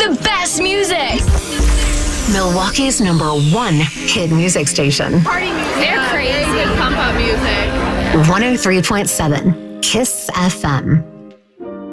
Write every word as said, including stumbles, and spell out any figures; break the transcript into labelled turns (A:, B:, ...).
A: the best music.
B: Milwaukee's number one hit music station.
C: Party music. They're crazy. Good pump up music.
B: one oh three point seven Kiss F M.